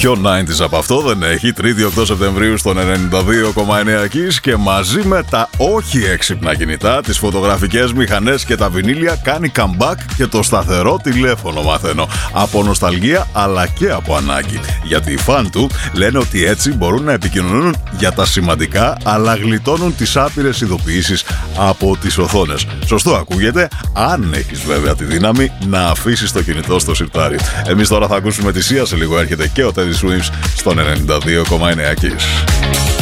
Πιο 90s από αυτό δεν έχει. 3η 8 Σεπτεμβρίου στον 92,9 Kiss και μαζί με τα όχι έξυπνα κινητά, τις φωτογραφικές μηχανές και τα βινίλια κάνει comeback και το σταθερό τηλέφωνο, μαθαίνω. Από νοσταλγία αλλά και από ανάγκη. Γιατί οι φαν του λένε ότι έτσι μπορούν να επικοινωνούν για τα σημαντικά αλλά γλιτώνουν τις άπειρες ειδοποιήσεις από τις οθόνες. Σωστό ακούγεται, αν έχεις βέβαια τη δύναμη να αφήσεις το κινητό στο σιρτάρι. Εμείς τώρα θα ακούσουμε τη Σία, σε λίγο έρχεται και ο Teddy Swims στον 92,9 Kiss.